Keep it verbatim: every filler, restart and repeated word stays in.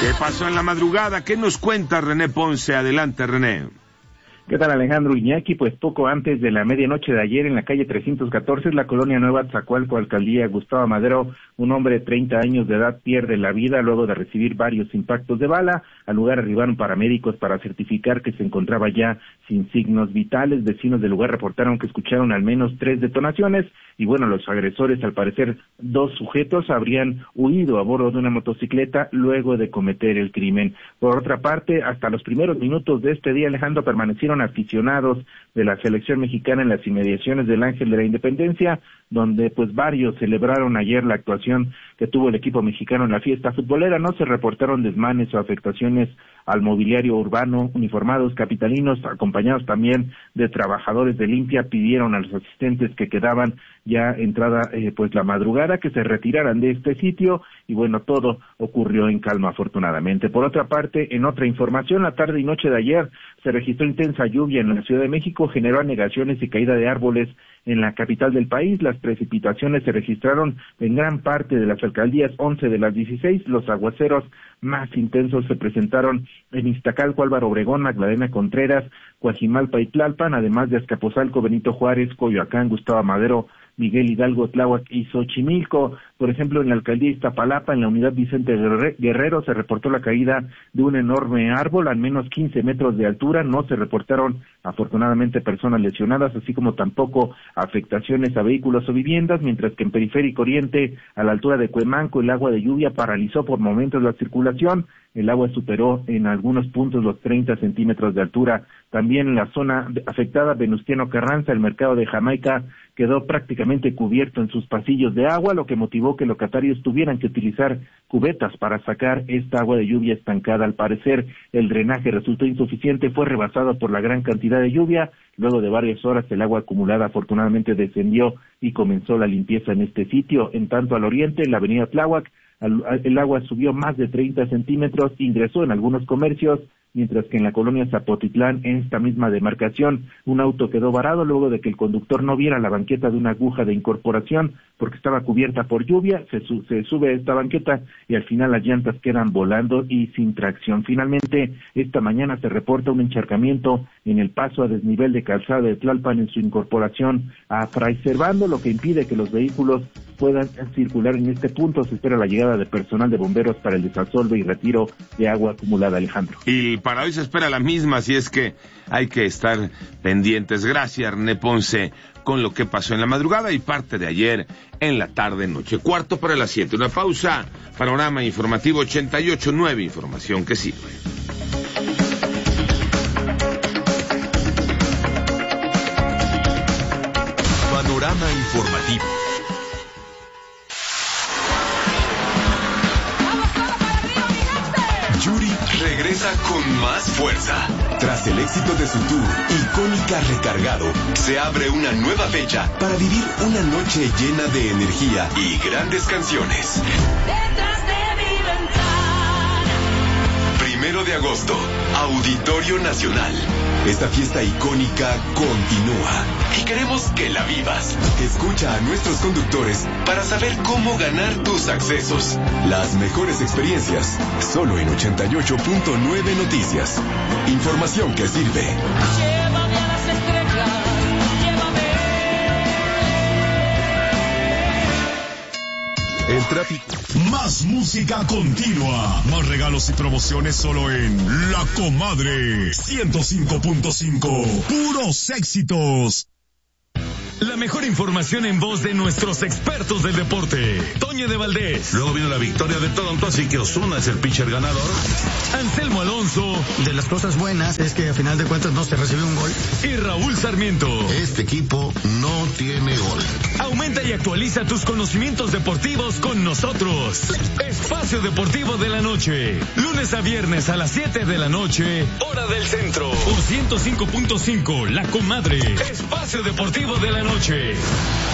¿Qué pasó en la madrugada? ¿Qué nos cuenta René Ponce? Adelante, René. ¿Qué tal, Alejandro Iñaki? Pues poco antes de la medianoche de ayer, en la calle trescientos catorce, la colonia Nueva Atzacoalco, alcaldía Gustavo Madero, un hombre de treinta años de edad pierde la vida luego de recibir varios impactos de bala. Al lugar arribaron paramédicos para certificar que se encontraba ya sin signos vitales. Vecinos del lugar reportaron que escucharon al menos tres detonaciones y bueno, los agresores, al parecer dos sujetos, habrían huido a bordo de una motocicleta luego de cometer el crimen. Por otra parte, hasta los primeros minutos de este día, Alejandro, permanecieron aficionados de la selección mexicana en las inmediaciones del Ángel de la Independencia, donde pues varios celebraron ayer la actuación que tuvo el equipo mexicano en la fiesta futbolera. No se reportaron desmanes o afectaciones al mobiliario urbano. Uniformados capitalinos, acompañados también de trabajadores de limpia, pidieron a los asistentes que quedaban ya entrada eh, pues la madrugada que se retiraran de este sitio y bueno, todo ocurrió en calma afortunadamente. Por otra parte, en otra información, la tarde y noche de ayer se registró intensa lluvia en la Ciudad de México, generó anegaciones y caída de árboles en la capital del país. Las precipitaciones se registraron en gran parte de las alcaldías, once de las dieciséis. Los aguaceros más intensos se presentaron en Iztacalco, Álvaro Obregón, Magdalena Contreras, Coajimalpa y Tlalpan, además de Azcapotzalco, Benito Juárez, Coyoacán, Gustavo Madero, Miguel Hidalgo, Tláhuac y Xochimilco. Por ejemplo, en la alcaldía Iztapalapa, en la unidad Vicente Guerrero, se reportó la caída de un enorme árbol, al menos quince metros de altura. No se reportaron, afortunadamente, personas lesionadas, así como tampoco afectaciones a vehículos o viviendas, mientras que en Periférico Oriente, a la altura de Cuemanco, el agua de lluvia paralizó por momentos la circulación. El agua superó en algunos puntos los treinta centímetros de altura. También en la zona afectada, Venustiano Carranza, el mercado de Jamaica, quedó prácticamente cubierto en sus pasillos de agua, lo que motivó que locatarios tuvieran que utilizar cubetas para sacar esta agua de lluvia estancada. Al parecer, el drenaje resultó insuficiente, fue rebasado por la gran cantidad de lluvia. Luego de varias horas, el agua acumulada afortunadamente descendió y comenzó la limpieza en este sitio. En tanto, al oriente, en la avenida Tláhuac, el agua subió más de treinta centímetros, ingresó en algunos comercios, mientras que en la colonia Zapotitlán, en esta misma demarcación, un auto quedó varado luego de que el conductor no viera la banqueta de una aguja de incorporación porque estaba cubierta por lluvia. Se, su, se sube a esta banqueta y al final las llantas quedan volando y sin tracción. Finalmente, esta mañana se reporta un encharcamiento en el paso a desnivel de calzada de Tlalpan en su incorporación a Fray Servando, lo que impide que los vehículos puedan circular en este punto. Se espera la llegada de personal de bomberos para el desasolve y retiro de agua acumulada, Alejandro. Y para hoy se espera la misma, así es que hay que estar pendientes. Gracias, René Ponce, con lo que pasó en la madrugada y parte de ayer en la tarde noche. Cuarto para las siete. Una pausa. Panorama informativo ochenta y ocho nueve. Información que sirve. Panorama informativo. Yuri regresa con más fuerza. Tras el éxito de su tour, Icónica Recargado, se abre una nueva fecha para vivir una noche llena de energía y grandes canciones. Detrás de mi ventana. Primero de agosto, Auditorio Nacional. Esta fiesta icónica continúa y queremos que la vivas. Escucha a nuestros conductores para saber cómo ganar tus accesos. Las mejores experiencias, solo en ochenta y ocho punto nueve Noticias. Información que sirve. Llévame a las estrellas, llévame. El tráfico. Más música continua. Más regalos y promociones solo en La Comadre ciento cinco punto cinco. Puros éxitos. La mejor información en voz de nuestros expertos del deporte. Toño de Valdés. Luego vino la victoria de Toronto, así que Ozuna es el pitcher ganador. Anselmo Alonso. De las cosas buenas es que a final de cuentas no se recibió un gol. Y Raúl Sarmiento. Este equipo no tiene gol. Aumenta y actualiza tus conocimientos deportivos con nosotros. Espacio Deportivo de la Noche. Lunes a viernes a las siete de la noche, hora del centro. Por ciento cinco punto cinco, La Comadre. Espacio Deportivo de la Noche.